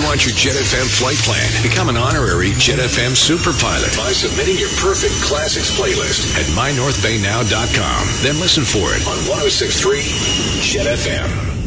want your Jet FM flight plan? Become an honorary Jet FM super pilot by submitting your perfect classics playlist at mynorthbaynow.com. Then listen for it on 106.3 Jet FM.